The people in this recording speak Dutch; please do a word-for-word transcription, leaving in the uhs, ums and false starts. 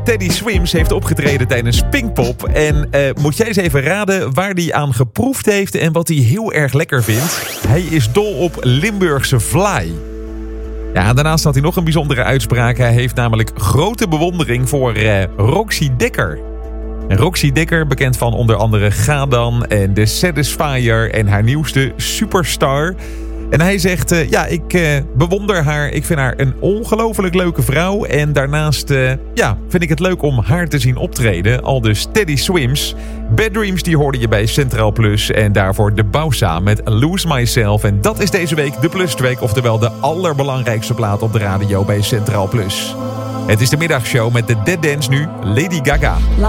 Teddy Swims heeft opgetreden tijdens Pinkpop. En uh, moet jij eens even raden waar hij aan geproefd heeft en wat hij heel erg lekker vindt? Hij is dol op Limburgse vlaai. Ja, daarnaast had hij nog een bijzondere uitspraak. Hij heeft namelijk grote bewondering voor uh, Roxy Dekker. En Roxy Dekker, bekend van onder andere Ga Dan en The Satisfier en haar nieuwste Superstar. En hij zegt, uh, ja, ik uh, bewonder haar. Ik vind haar een ongelooflijk leuke vrouw. En daarnaast uh, ja, vind ik het leuk om haar te zien optreden. Al dus Teddy Swims. Bad Dreams, die hoorde je bij Centraal Plus. En daarvoor de Bausa met Lose Myself. En dat is deze week de Plus Track. Oftewel de allerbelangrijkste plaat op de radio bij Centraal Plus. Het is de middagshow met de Dead Dance nu, Lady Gaga.